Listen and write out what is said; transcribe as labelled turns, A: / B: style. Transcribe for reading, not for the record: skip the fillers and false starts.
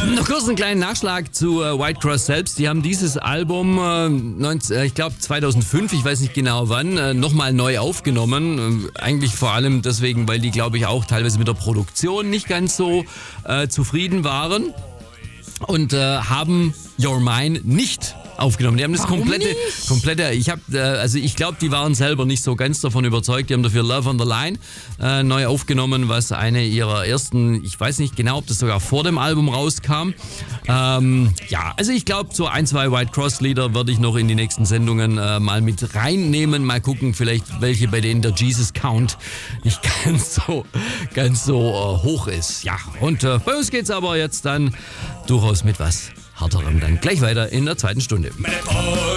A: Noch kurz einen kleinen Nachschlag zu White Cross selbst. Die haben dieses Album, ich glaube 2005, ich weiß nicht genau wann, nochmal neu aufgenommen. Eigentlich vor allem deswegen, weil die, glaube ich, auch teilweise mit der Produktion nicht ganz so zufrieden waren. Und haben Your Mine nicht aufgenommen. Die haben das komplette, ich glaube, die waren selber nicht so ganz davon überzeugt. Die haben dafür Love on the Line neu aufgenommen, was eine ihrer ersten, ich weiß nicht genau, ob das sogar vor dem Album rauskam. Also ich glaube, so 1, 2 White Cross Lieder werde ich noch in die nächsten Sendungen mal mit reinnehmen. Mal gucken, vielleicht welche, bei denen der Jesus Count nicht ganz so hoch ist. Ja, und bei uns geht's aber jetzt dann durchaus mit was Härterem dann gleich weiter in der zweiten Stunde.